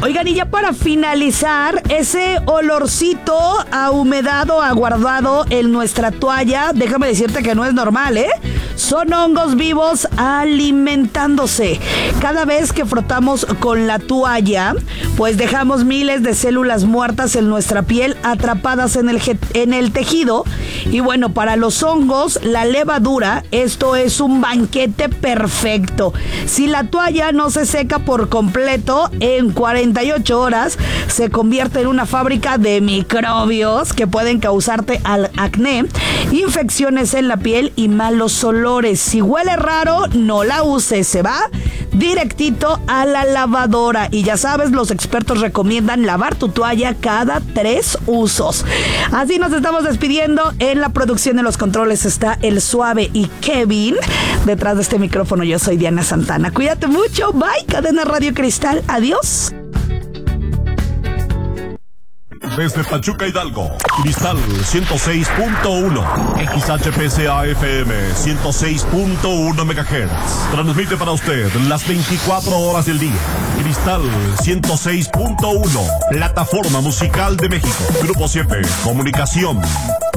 Oigan, y ya para finalizar, ese olorcito a humedad o aguardado en nuestra toalla, déjame decirte que no es normal, ¿eh? Son hongos vivos alimentándose. Cada vez que frotamos con la toalla, pues dejamos miles de células muertas en nuestra piel atrapadas en el tejido. Y bueno, para los hongos, la levadura, esto es un banquete perfecto. Si la toalla no se seca por completo, en 48 horas se convierte en una fábrica de microbios que pueden causarte acné, infecciones en la piel y malos olores. Si huele raro, no la uses, se va directito a la lavadora. Y ya sabes, los expertos recomiendan lavar tu toalla cada 3 usos. Así nos estamos despidiendo. En la producción de los controles está el Suave y Kevin. Detrás de este micrófono yo soy Diana Santana. Cuídate mucho. Bye, Cadena Radio Cristal. Adiós. Desde Pachuca, Hidalgo, Cristal 106.1, XHPCA FM 106.1 MHz. Transmite para usted las 24 horas del día. Cristal 106.1, plataforma musical de México. Grupo 7, Comunicación.